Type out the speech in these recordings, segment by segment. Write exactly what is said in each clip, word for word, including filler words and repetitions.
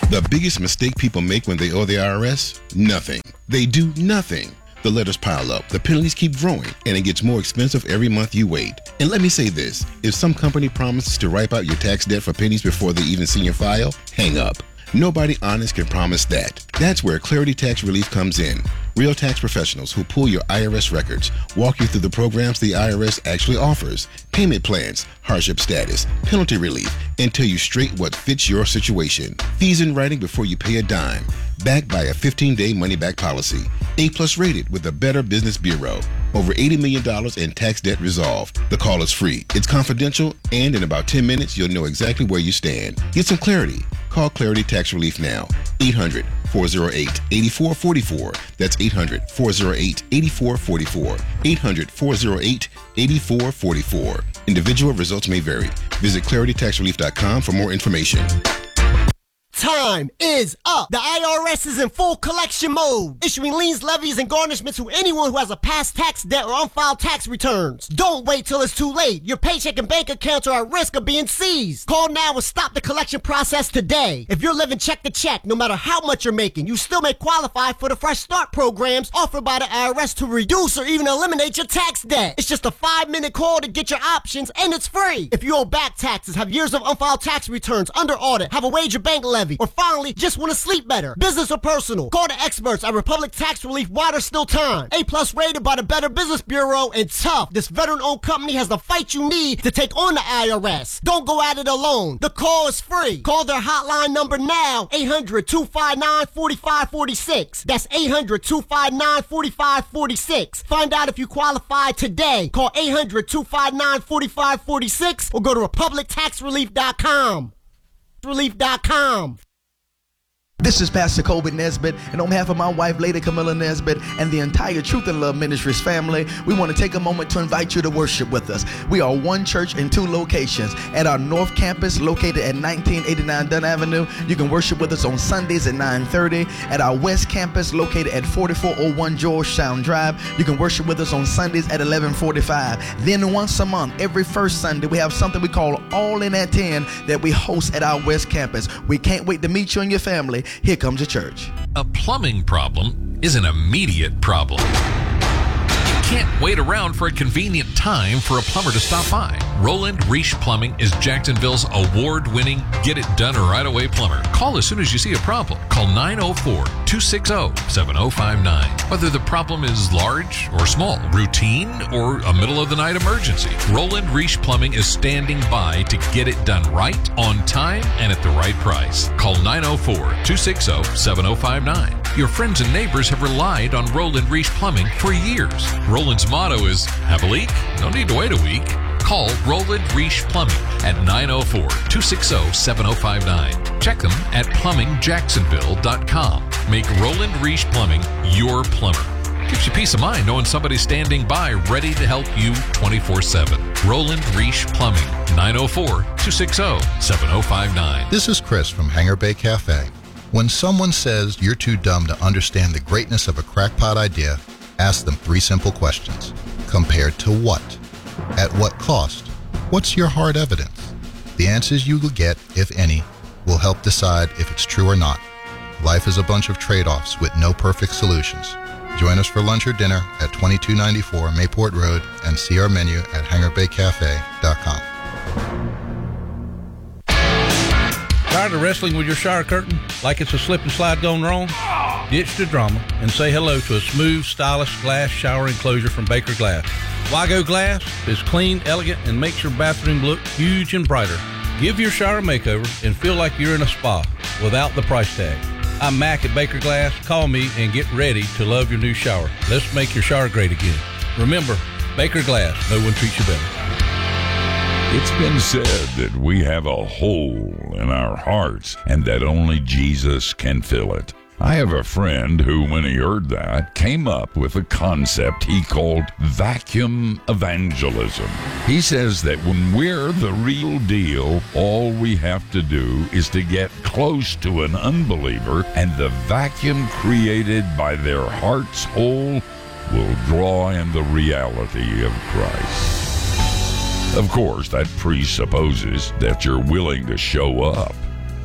The biggest mistake people make when they owe the I R S? Nothing. They do nothing. The letters pile up, the penalties keep growing, and it gets more expensive every month you wait. And let me say this, if some company promises to wipe out your tax debt for pennies before they even see your file, hang up. Nobody honest can promise that. That's where Clarity Tax Relief comes in. Real tax professionals who pull your I R S records, walk you through the programs the I R S actually offers, payment plans, hardship status, penalty relief, and tell you straight what fits your situation. Fees in writing before you pay a dime. Backed by a fifteen-day money-back policy. A-plus rated with the Better Business Bureau. Over eighty million dollars in tax debt resolved. The call is free. It's confidential, and in about ten minutes, you'll know exactly where you stand. Get some clarity. Call Clarity Tax Relief now. eight hundred, four oh eight, eight four four four. That's eight hundred, four oh eight, eight four four four. eight hundred, four oh eight, eight four four four. Individual results may vary. Visit clarity tax relief dot com for more information. Time is up. The I R S is in full collection mode, issuing liens, levies, and garnishments to anyone who has a past tax debt or unfiled tax returns. Don't wait till it's too late. Your paycheck and bank accounts are at risk of being seized. Call now and stop the collection process today. If you're living check to check, no matter how much you're making, you still may qualify for the Fresh Start programs offered by the I R S to reduce or even eliminate your tax debt. It's just a five-minute call to get your options, and it's free. If you owe back taxes, have years of unfiled tax returns, under audit, have a wage or bank levy, or finally, just want to sleep better, business or personal, call the experts at Republic Tax Relief while there's still time. A-plus rated by the Better Business Bureau, and tough. This veteran-owned company has the fight you need to take on the I R S. Don't go at it alone. The call is free. Call their hotline number now, eight hundred, two five nine, four five four six. That's eight hundred, two five nine, four five four six. Find out if you qualify today. Call eight hundred, two five nine, four five four six or go to republic tax relief dot com. relief dot com. This is Pastor Colby Nesbitt, and on behalf of my wife, Lady Camilla Nesbitt, and the entire Truth and Love Ministries family, we want to take a moment to invite you to worship with us. We are one church in two locations. At our North Campus, located at nineteen eighty-nine Dunn Avenue, you can worship with us on Sundays at nine thirty. At our West Campus, located at forty-four oh one Georgetown Drive, you can worship with us on Sundays at eleven forty-five. Then once a month, every first Sunday, we have something we call All In at ten that we host at our West Campus. We can't wait to meet you and your family. Here comes the church. A plumbing problem is an immediate problem. You can't wait around for a convenient time for a plumber to stop by. Roland Reich Plumbing is Jacksonville's award-winning, get-it-done-right-away plumber. Call as soon as you see a problem. Call nine oh four, two six oh, seven oh five nine. Whether the problem is large or small, routine or a middle-of-the-night emergency, Roland Reich Plumbing is standing by to get it done right, on time, and at the right price. Call nine oh four, two six oh, seven oh five nine. Your friends and neighbors have relied on Roland Reich Plumbing for years. Roland's motto is, have a leak? No need to wait a week. Call Roland Reich Plumbing at nine oh four, two six oh, seven oh five nine. Check them at plumbing jacksonville dot com. Make Roland Reich Plumbing your plumber. Gives you peace of mind knowing somebody's standing by ready to help you twenty-four seven. Roland Reich Plumbing, nine oh four, two six oh, seven oh five nine. This is Chris from Hangar Bay Cafe. When someone says you're too dumb to understand the greatness of a crackpot idea, ask them three simple questions. Compared to what? At what cost? What's your hard evidence? The answers you will get, if any, will help decide if it's true or not. Life is a bunch of trade-offs with no perfect solutions. Join us for lunch or dinner at twenty-two ninety-four Mayport Road and see our menu at hangar bay cafe dot com. Tired of wrestling with your shower curtain like it's a slip and slide gone wrong? Ditch the drama and say hello to a smooth, stylish glass shower enclosure from Baker Glass. Wago Glass is clean, elegant, and makes your bathroom look huge and brighter. Give your shower a makeover and feel like you're in a spa without the price tag. I'm Mac at Baker Glass. Call me and get ready to love your new shower. Let's make your shower great again. Remember, Baker Glass, no one treats you better. It's been said that we have a hole in our hearts and that only Jesus can fill it. I have a friend who, when he heard that, came up with a concept he called vacuum evangelism. He says that when we're the real deal, all we have to do is to get close to an unbeliever, and the vacuum created by their heart's hole will draw in the reality of Christ. Of course, that presupposes that you're willing to show up.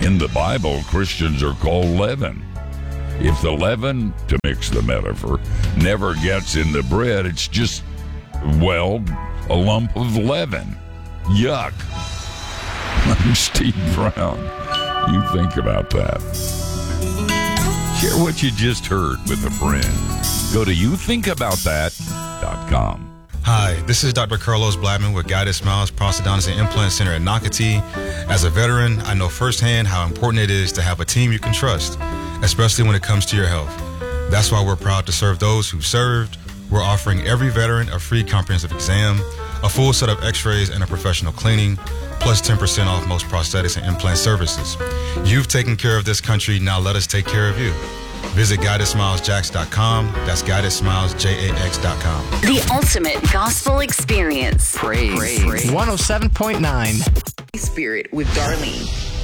In the Bible, Christians are called leaven. If the leaven, to mix the metaphor, never gets in the bread, it's just, well, a lump of leaven. Yuck. I'm Steve Brown. You think about that. Share what you just heard with a friend. Go to you think about that dot com. Hi, this is Doctor Carlos Blattman with Guided Smiles Prosthodontics and Implant Center in Nocatee. As a veteran, I know firsthand how important it is to have a team you can trust, especially when it comes to your health. That's why we're proud to serve those who've served. We're offering every veteran a free comprehensive exam, a full set of x-rays, and a professional cleaning, plus ten percent off most prosthetics and implant services. You've taken care of this country, now let us take care of you. Visit guided smiles jax dot com. That's guided smiles jax dot com. The ultimate gospel experience. Praise. Praise. one oh seven point nine. Spirit with Darlene.